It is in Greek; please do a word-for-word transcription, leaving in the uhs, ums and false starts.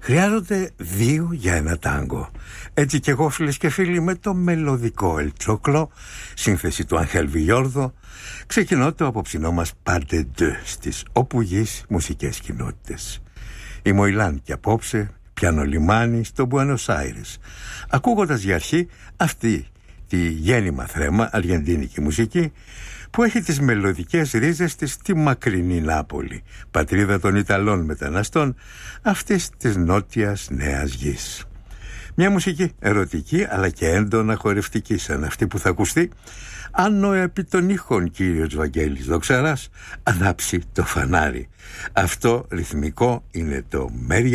Χρειάζονται δύο για ένα τάγκο. Έτσι κι εγώ, φίλες και φίλοι, με το μελωδικό Ελτσόκλο, σύνθεση του Αγχέλ Βιλιόρδο, ξεκινώ το απόψινό μας Pas de deux στις όπου γης μουσικές κοινότητες. Είμαι ο Ηλάν και απόψε πιάνω λιμάνι στο Μπουένος Άιρες, ακούγοντας για αρχή αυτή τη γέννημα θρέμα αργεντίνικη μουσική που έχει τις μελωδικές ρίζες της στη μακρινή Νάπολη, πατρίδα των Ιταλών μεταναστών αυτής της νότιας νέας γης. Μια μουσική ερωτική αλλά και έντονα χορευτική, σαν αυτή που θα ακουστεί αν ο επί των ήχων κύριος Βαγγέλης Δοξαράς ανάψει το φανάρι. Αυτό ρυθμικό είναι το Μέρια